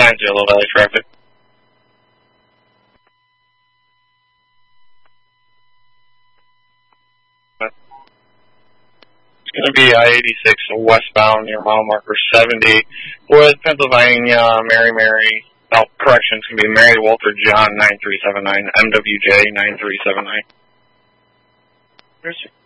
Yellow Valley traffic. It's going to be I-86 westbound near mile marker 70 with Pennsylvania, Mary, oh, correction, it's going to be Mary Walter John 9379, MWJ 9379.